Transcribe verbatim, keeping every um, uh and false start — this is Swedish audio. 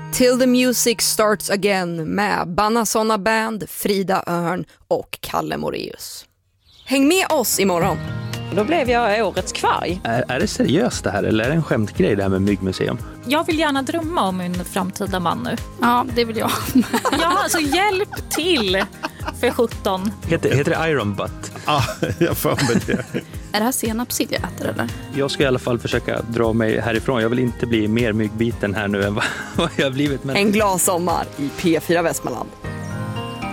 Till the Music Starts Again med Banasonna Band, Frida Örn och Kalle Moreus. Häng med oss imorgon. Då blev jag årets kvarg. Är, är det seriöst det här eller är det en skämtgrej det här med myggmuseum? Jag vill gärna drömma om min framtida man nu. Ja, det vill jag. Ja, alltså hjälp till för sjutton. Heter, heter det Iron Butt? Ja, jag får med det. Är det här senapssill jag äter eller? Jag ska i alla fall försöka dra mig härifrån. Jag vill inte bli mer myggbiten här nu än vad jag har blivit. Men... En glad sommar i P fyra Västmanland.